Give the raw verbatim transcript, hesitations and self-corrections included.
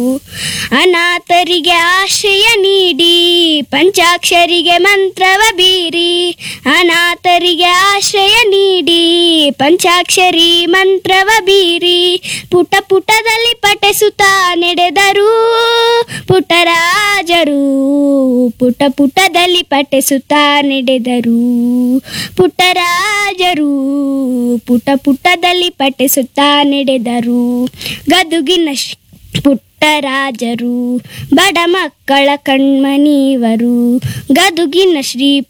ಅನಾಥರಿಗೆ ಆಶ್ರಯ ನೀಡಿ ಪಂಚಾಕ್ಷರಿಗೆ ಮಂತ್ರವ ಬೀರಿ. ಅನಾಥರಿಗೆ ಆಶ್ರಯ ನೀಡಿ ಪಂಚಾಕ್ಷರಿ ಮಂತ್ರವ ಬೀರಿ. ಪುಟ ಪುಟದಲ್ಲಿ ಪಠಿಸುತ್ತಾ ನಡೆದರು ಪುಟ್ಟರಾಜರು. ಪುಟ ಪುಟದಲ್ಲಿ ಪಠಿಸುತ್ತಾ ನಡೆದರು ಪುಟ್ಟರಾಜರು. ಪುಟ ಪುಟದಲ್ಲಿ ಪಠಿಸುತ್ತಾ ನಡೆದರು ಗದುಗಿನ ಶ್ರೀ ಪುಟ್ಟರಾಜರು. ಬಡ ಮಕ್ಕಳ ಕಣ್ಮಣಿವರು ಗದುಗಿನ ಶ್ರೀ